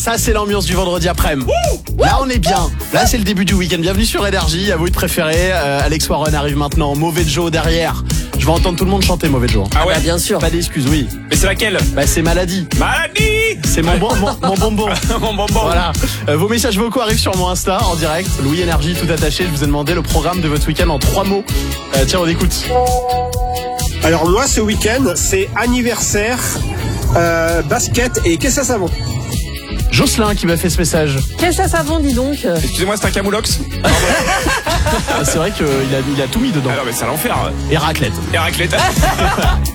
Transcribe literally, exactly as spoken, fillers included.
Ça c'est l'ambiance du vendredi après-midi. Là on est bien. Là c'est le début du week-end. Bienvenue sur Énergie. À vous de préférer. Euh, Alex Warren arrive maintenant. Mauvais Joe derrière. Je vais entendre tout le monde chanter Mauvais Joe. Ah ouais, Bah, bien sûr. Pas d'excuses, oui. mais c'est laquelle? Bah c'est Maladie. Maladie. C'est mon, bon, mon, mon bonbon. Mon bonbon. Voilà. Euh, vos messages vocaux arrivent sur mon Insta en direct. Louis Énergie tout attaché. Je vous ai demandé le programme de votre week-end en trois mots. Euh, tiens on écoute. Alors moi ce week-end c'est anniversaire, euh, basket et caisse à savon. Jocelyn qui m'a fait ce message. Qu'est-ce que ça savon, dis donc. Excusez-moi, c'est un camoulox. Ah, c'est vrai qu'il a, il a tout mis dedans. Alors mais c'est à l'enfer. Et raclette. Et raclette.